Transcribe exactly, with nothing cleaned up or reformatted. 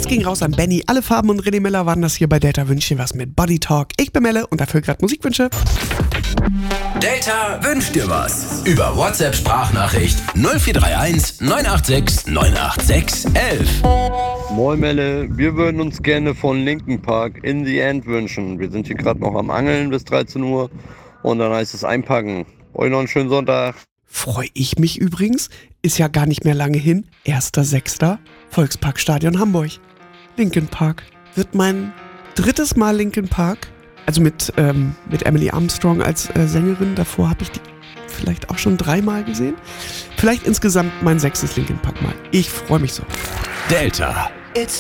Herz ging raus an Benny, alle Farben und René Miller waren das hier bei Delta Wünsch dir was mit Body Talk. Ich bin Melle und dafür gerade Musikwünsche. Delta wünscht dir was. Über WhatsApp-Sprachnachricht null vier drei eins neun acht sechs neun acht sechs eins eins. Moin Melle, wir würden uns gerne von Linkin Park In the End wünschen. Wir sind hier gerade noch am Angeln bis dreizehn Uhr und dann heißt es einpacken. Euch noch einen schönen Sonntag. Freue ich mich übrigens, ist ja gar nicht mehr lange hin, erster sechster Volksparkstadion Hamburg. Linkin Park wird mein drittes Mal Linkin Park, also mit, ähm, mit Emily Armstrong als äh, Sängerin, davor habe ich die vielleicht auch schon dreimal gesehen. Vielleicht insgesamt mein sechstes Linkin Park Mal. Ich freue mich so. Delta. It's